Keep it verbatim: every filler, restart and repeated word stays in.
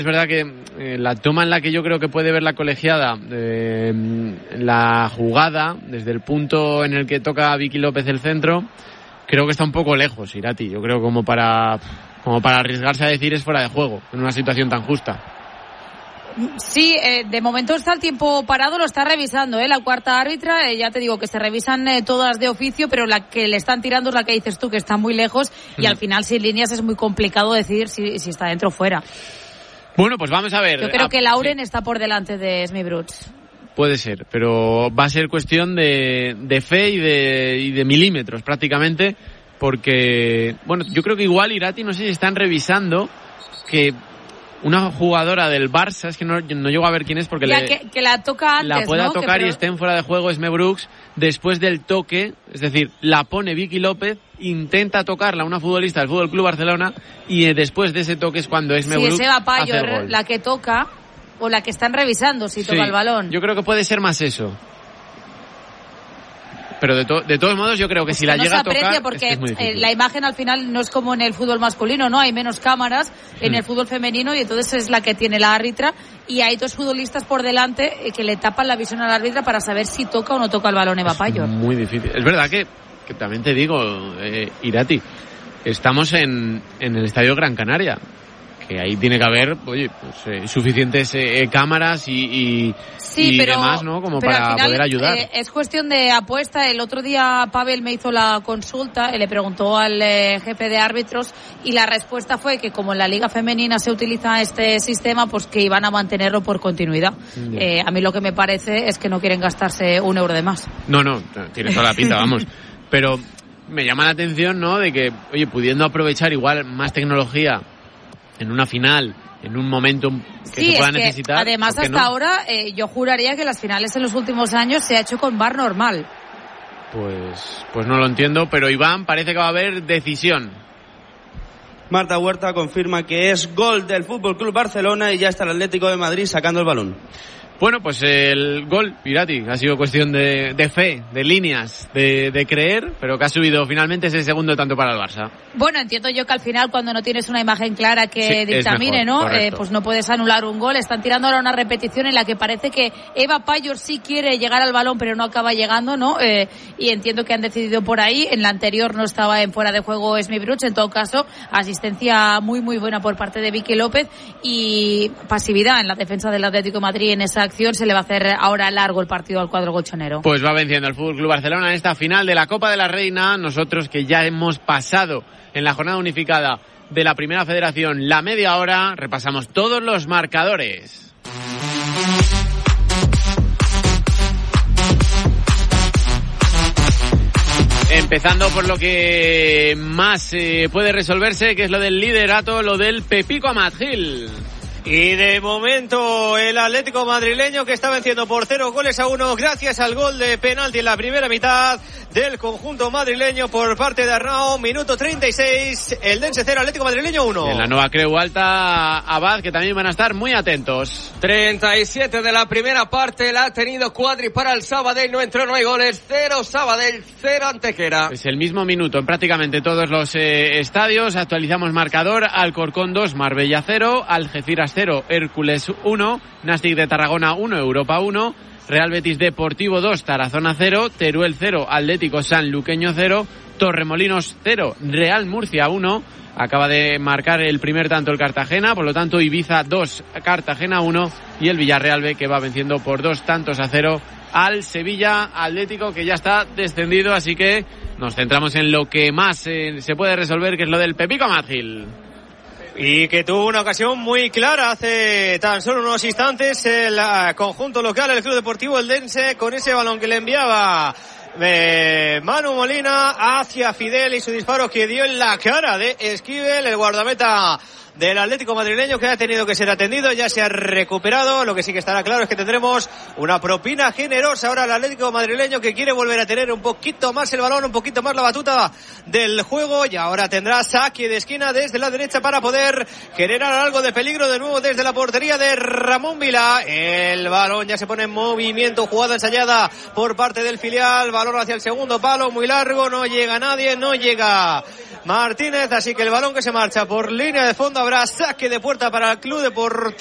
Es verdad que eh, la toma en la que yo creo que puede ver la colegiada eh, la jugada, desde el punto en el que toca Vicky López el centro, creo que está un poco lejos, Irati. Yo creo como para, como para arriesgarse a decir es fuera de juego, en una situación tan justa. Sí, eh, de momento está el tiempo parado, lo está revisando, ¿eh? La cuarta árbitra, eh, ya te digo que se revisan eh, todas de oficio, pero la que le están tirando es la que dices tú, que está muy lejos, y mm. al final sin líneas es muy complicado decidir si, si está dentro o fuera. Bueno, pues vamos a ver. Yo creo a, que Lauren sí. está por delante de Smith Brooks. Puede ser, pero va a ser cuestión de, de fe y de, y de milímetros prácticamente, porque, bueno, yo creo que igual Irati, no sé si están revisando que una jugadora del Barça, es que no, no llego a ver quién es porque ya le, que, que la toca antes, la pueda ¿no? tocar que, y estén fuera de juego Smith Brooks después del toque, es decir, la pone Vicky López, intenta tocarla una futbolista del Fútbol Club Barcelona y eh, después de ese toque es cuando Smith sí, Brooks ese va hace el gol. La que toca o la que están revisando si toca sí, el balón. Yo creo que puede ser más eso. Pero de, to- de todos modos yo creo que pues si que la no llega se a tocar aprecia porque es que es muy difícil. Eh, la imagen al final no es como en el fútbol masculino, ¿no? Hay menos cámaras en mm. el fútbol femenino y entonces es la que tiene la árbitra y hay dos futbolistas por delante eh, que le tapan la visión al árbitra para saber si toca o no toca el balón Eva Payor. Es muy difícil. Es verdad que, que también te digo, eh, Irati, estamos en, en el Estadio Gran Canaria. Que ahí tiene que haber, oye, pues, eh, suficientes eh, cámaras y, y, sí, y pero, demás, ¿no? Como pero para al final, poder ayudar. Eh, es cuestión de apuesta. El otro día Pavel me hizo la consulta, eh, le preguntó al eh, jefe de árbitros y la respuesta fue que como en la Liga Femenina se utiliza este sistema, pues que iban a mantenerlo por continuidad. Mm. Eh, a mí lo que me parece es que no quieren gastarse un euro de más. No, no, tiene toda la pinta, vamos. Pero me llama la atención, ¿no? De que, oye, pudiendo aprovechar igual más tecnología en una final, en un momento que sí, se pueda es que necesitar. Además, hasta no? ahora, eh, yo juraría que las finales en los últimos años se ha hecho con V A R normal. Pues, pues no lo entiendo, pero Iván, parece que va a haber decisión. Marta Huerta confirma que es gol del Fútbol Club Barcelona y ya está el Atlético de Madrid sacando el balón. Bueno, pues el gol, Irati, ha sido cuestión de, de fe, de líneas, de, de creer, pero que ha subido finalmente ese segundo tanto para el Barça. Bueno, entiendo yo que al final cuando no tienes una imagen clara que sí, dictamine, mejor, ¿no? Eh, pues no puedes anular un gol. Están tirando ahora una repetición en la que parece que Eva Payor sí quiere llegar al balón, pero no acaba llegando, ¿no? Eh, y entiendo que han decidido por ahí. En la anterior no estaba en fuera de juego Smith Brooks. En todo caso, asistencia muy, muy buena por parte de Vicky López y pasividad en la defensa del Atlético de Madrid en esa acción. Se le va a hacer ahora largo el partido al cuadro colchonero. Pues va venciendo el Fútbol Club Barcelona en esta final de la Copa de la Reina. Nosotros que ya hemos pasado en la jornada unificada de la Primera Federación la media hora, repasamos todos los marcadores. Empezando por lo que más eh, puede resolverse, que es lo del liderato, lo del Pepico Amat Gil. Y de momento el Atlético madrileño que está venciendo por cero goles a uno gracias al gol de penalti en la primera mitad del conjunto madrileño por parte de Arnau. Minuto treinta y seis, el Dense cero, Atlético madrileño uno. En la nueva Creu Alta, Abad, que también van a estar muy atentos. treinta y siete de la primera parte, la ha tenido Cuadri para el Sabadell, no entró, no hay goles, cero Sabadell, cero Antequera. Es el mismo minuto en prácticamente todos los eh, estadios. Actualizamos marcador: Alcorcón dos, Marbella cero, Algeciras cero, Hércules uno, Nastic de Tarragona uno, Europa uno, Real Betis Deportivo dos, Tarazona cero, Teruel cero, Atlético Sanluqueño cero, Torremolinos cero, Real Murcia uno. Acaba de marcar el primer tanto el Cartagena, por lo tanto Ibiza dos, Cartagena uno, y el Villarreal B, que va venciendo por dos tantos a cero al Sevilla Atlético, que ya está descendido, así que nos centramos en lo que más eh, se puede resolver, que es lo del Pepico Amat Gil. Y que tuvo una ocasión muy clara hace tan solo unos instantes el uh, conjunto local, el Club Deportivo Eldense, con ese balón que le enviaba eh, Manu Molina hacia Fidel y su disparo que dio en la cara de Esquivel, el guardameta del Atlético madrileño, que ha tenido que ser atendido, ya se ha recuperado. Lo que sí que estará claro es que tendremos una propina generosa ahora al Atlético madrileño, que quiere volver a tener un poquito más el balón, un poquito más la batuta del juego, y ahora tendrá saque de esquina desde la derecha para poder generar algo de peligro de nuevo desde la portería de Ramón Vila. El balón ya se pone en movimiento, jugada ensayada por parte del filial, balón hacia el segundo palo, muy largo, no llega nadie, no llega Martínez, así que el balón que se marcha por línea de fondo, habrá saque de puerta para el Club Deportivo